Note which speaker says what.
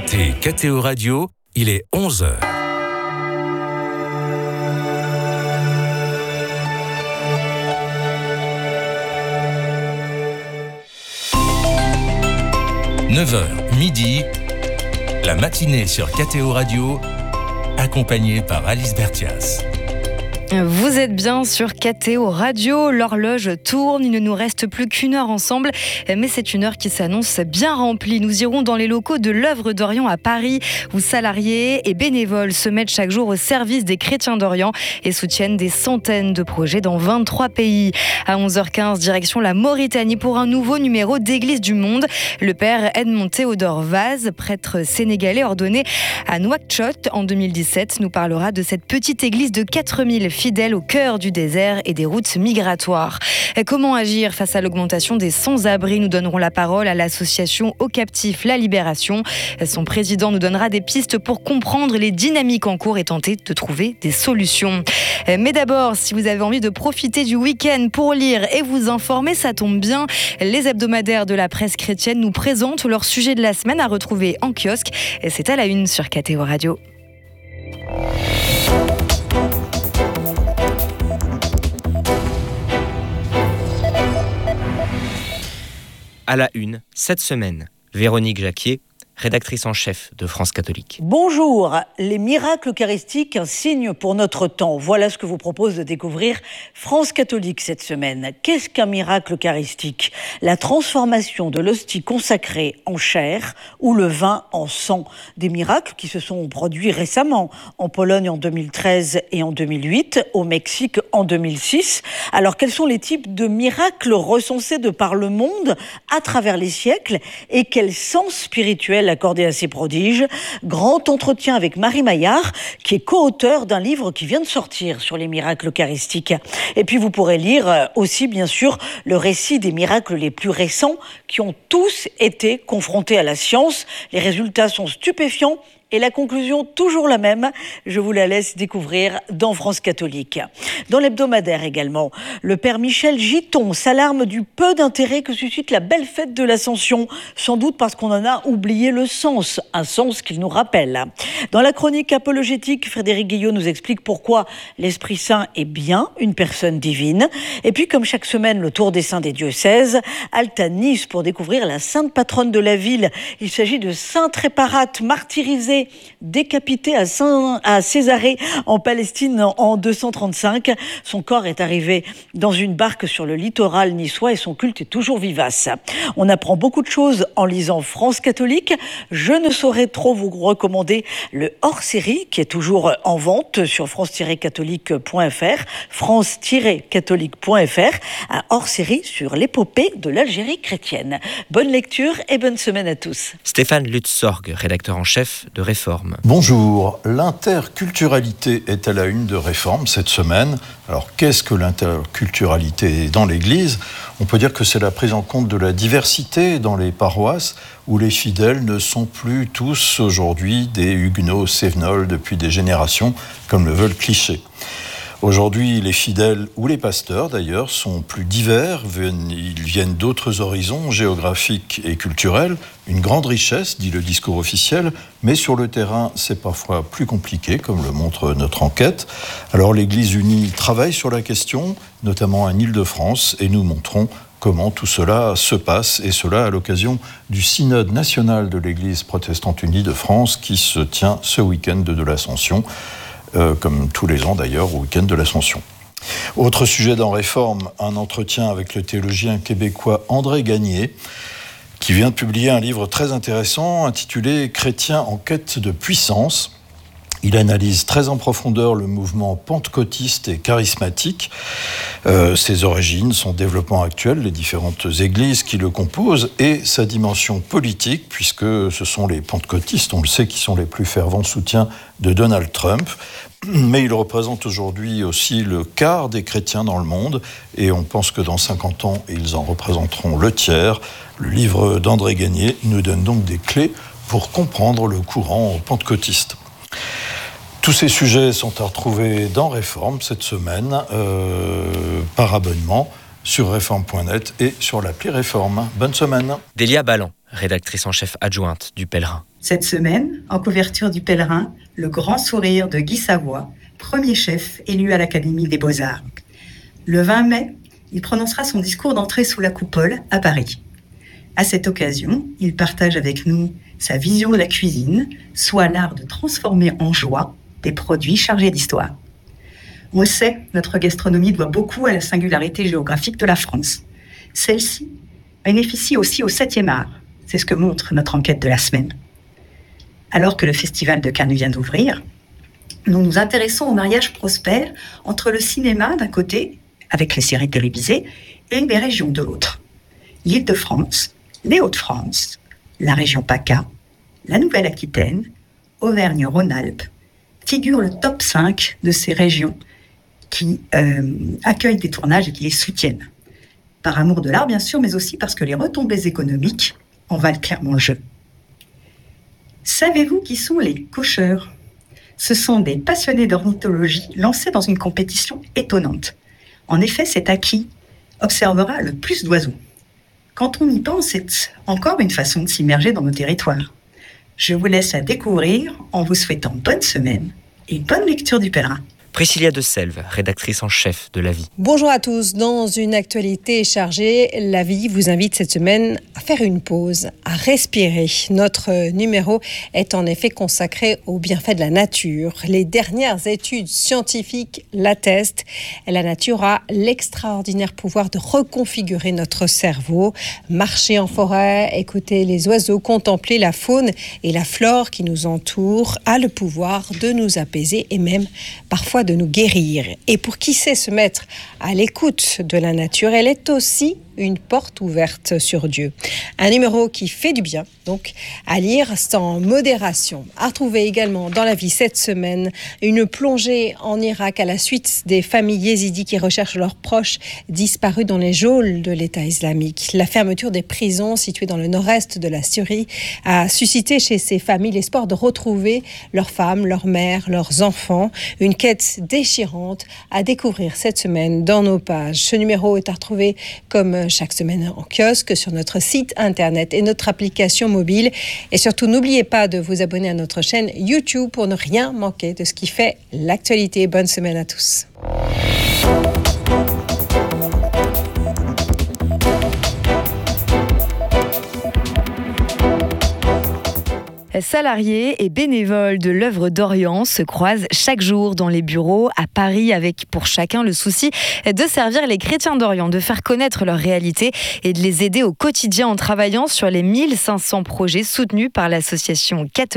Speaker 1: écoutez KTO Radio, il est 11h. « 9h, midi, la matinée sur KTO Radio, accompagnée par Alice Bertias. »
Speaker 2: Vous êtes bien sur KTO Radio, l'horloge tourne, il ne nous reste plus qu'une heure ensemble, mais c'est une heure qui s'annonce bien remplie. Nous irons dans les locaux de l'Œuvre d'Orient à Paris, où salariés et bénévoles se mettent chaque jour au service des chrétiens d'Orient et soutiennent des centaines de projets dans 23 pays. À 11h15, direction la Mauritanie pour un nouveau numéro d'Église du Monde. Le père Edmond Théodore Vaz, prêtre sénégalais ordonné à Nouakchott en 2017, nous parlera de cette petite église de 4000 fidèles au cœur du désert et des routes migratoires. Comment agir face à l'augmentation des sans-abri ? Nous donnerons la parole à l'association Aux Captifs La Libération. Son président nous donnera des pistes pour comprendre les dynamiques en cours et tenter de trouver des solutions. Mais d'abord, si vous avez envie de profiter du week-end pour lire et vous informer, ça tombe bien. Les hebdomadaires de la presse chrétienne nous présentent leur sujet de la semaine à retrouver en kiosque. C'est à la une sur KTO Radio.
Speaker 3: À la une, cette semaine, Véronique Jacquier, rédactrice en chef de France Catholique.
Speaker 4: Bonjour, les miracles eucharistiques, un signe pour notre temps. Voilà ce que vous propose de découvrir France Catholique cette semaine. Qu'est-ce qu'un miracle eucharistique ? La transformation de l'hostie consacrée en chair ou le vin en sang. Des miracles qui se sont produits récemment, en Pologne en 2013 et en 2008, au Mexique en 2006. Alors quels sont les types de miracles recensés de par le monde à travers les siècles et quel sens spirituel accordé à ces prodiges? Grand entretien avec Marie Maillard, qui est co-auteure d'un livre qui vient de sortir sur les miracles eucharistiques. Et puis vous pourrez lire aussi, bien sûr, le récit des miracles les plus récents qui ont tous été confrontés à la science. Les résultats sont stupéfiants. Et la conclusion, toujours la même, je vous la laisse découvrir dans France Catholique. Dans l'hebdomadaire également, le père Michel Giton s'alarme du peu d'intérêt que suscite la belle fête de l'Ascension, sans doute parce qu'on en a oublié le sens, un sens qu'il nous rappelle. Dans la chronique apologétique, Frédéric Guillot nous explique pourquoi l'Esprit Saint est bien une personne divine. Et puis, comme chaque semaine, le tour des saints des diocèses, halte à Nice pour découvrir la sainte patronne de la ville. Il s'agit de Sainte Réparate, martyrisée, décapité à Césarée en Palestine en 235. Son corps est arrivé dans une barque sur le littoral niçois et son culte est toujours vivace. On apprend beaucoup de choses en lisant France Catholique. Je ne saurais trop vous recommander le hors-série qui est toujours en vente sur france-catholique.fr, france-catholique.fr, un hors-série sur l'épopée de l'Algérie chrétienne. Bonne lecture et bonne semaine à tous.
Speaker 3: Stéphane Lutz-Sorg, rédacteur en chef de Réforme.
Speaker 5: Bonjour, l'interculturalité est à la une de Réforme cette semaine. Alors qu'est-ce que l'interculturalité dans l'Église ? On peut dire que c'est la prise en compte de la diversité dans les paroisses où les fidèles ne sont plus tous aujourd'hui des huguenots cévenols depuis des générations comme le veut le cliché. Aujourd'hui, les fidèles ou les pasteurs, d'ailleurs, sont plus divers. Ils viennent d'autres horizons géographiques et culturels. Une grande richesse, dit le discours officiel, mais sur le terrain, c'est parfois plus compliqué, comme le montre notre enquête. Alors, l'Église unie travaille sur la question, notamment en Île-de-France, et nous montrons comment tout cela se passe, et cela à l'occasion du synode national de l'Église protestante unie de France, qui se tient ce week-end de l'Ascension. Comme tous les ans d'ailleurs, au week-end de l'Ascension. Autre sujet dans Réforme, un entretien avec le théologien québécois André Gagné, qui vient de publier un livre très intéressant intitulé « Chrétiens en quête de puissance ». Il analyse très en profondeur le mouvement pentecôtiste et charismatique, ses origines, son développement actuel, les différentes églises qui le composent et sa dimension politique, puisque ce sont les pentecôtistes, on le sait, qui sont les plus fervents soutiens de Donald Trump. Mais il représente aujourd'hui aussi le quart des chrétiens dans le monde et on pense que dans 50 ans, ils en représenteront le tiers. Le livre d'André Gagné nous donne donc des clés pour comprendre le courant pentecôtiste. Tous ces sujets sont à retrouver dans Réforme cette semaine, par abonnement sur réforme.net et sur l'appli Réforme. Bonne semaine.
Speaker 3: Délia Ballan, rédactrice en chef adjointe du Pèlerin.
Speaker 6: Cette semaine, en couverture du Pèlerin, le grand sourire de Guy Savoy, premier chef élu à l'Académie des Beaux-Arts. Le 20 mai, il prononcera son discours d'entrée sous la coupole à Paris. À cette occasion, il partage avec nous sa vision de la cuisine, soit l'art de transformer en joie des produits chargés d'histoire. On sait, notre gastronomie doit beaucoup à la singularité géographique de la France. Celle-ci bénéficie aussi au 7e art. C'est ce que montre notre enquête de la semaine. Alors que le Festival de Cannes vient d'ouvrir, nous nous intéressons au mariage prospère entre le cinéma d'un côté, avec les séries télévisées, et les régions de l'autre. L'Île-de-France, les Hauts-de-France, la région PACA, la Nouvelle-Aquitaine, Auvergne-Rhône-Alpes figurent le top 5 de ces régions qui accueillent des tournages et qui les soutiennent. Par amour de l'art, bien sûr, mais aussi parce que les retombées économiques en valent clairement le jeu. Savez-vous qui sont les cocheurs ? Ce sont des passionnés d'ornithologie lancés dans une compétition étonnante. En effet, c'est à qui observera le plus d'oiseaux. Quand on y pense, c'est encore une façon de s'immerger dans nos territoires. Je vous laisse à découvrir en vous souhaitant bonne semaine et bonne lecture du Pèlerin.
Speaker 3: Priscilla de Selve, rédactrice en chef de La Vie.
Speaker 7: Bonjour à tous. Dans une actualité chargée, La Vie vous invite cette semaine à faire une pause, à respirer. Notre numéro est en effet consacré aux bienfaits de la nature. Les dernières études scientifiques l'attestent. La nature a l'extraordinaire pouvoir de reconfigurer notre cerveau. Marcher en forêt, écouter les oiseaux, contempler la faune et la flore qui nous entourent a le pouvoir de nous apaiser et même parfois de nous guérir. Et pour qui sait se mettre à l'écoute de la nature, elle est aussi une porte ouverte sur Dieu. Un numéro qui fait du bien, donc à lire sans modération. À retrouver également dans La Vie cette semaine une plongée en Irak à la suite des familles yézidis qui recherchent leurs proches disparus dans les geôles de l'État islamique. La fermeture des prisons situées dans le nord-est de la Syrie a suscité chez ces familles l'espoir de retrouver leurs femmes, leurs mères, leurs enfants. Une quête déchirante à découvrir cette semaine dans nos pages. Ce numéro est à retrouver comme chaque semaine en kiosque, sur notre site internet et notre application mobile. Et surtout, n'oubliez pas de vous abonner à notre chaîne YouTube pour ne rien manquer de ce qui fait l'actualité. Bonne semaine à tous.
Speaker 2: Salariés et bénévoles de l'œuvre d'Orient se croisent chaque jour dans les bureaux à Paris avec pour chacun le souci de servir les chrétiens d'Orient, de faire connaître leur réalité et de les aider au quotidien en travaillant sur les 1500 projets soutenus par l'association catholique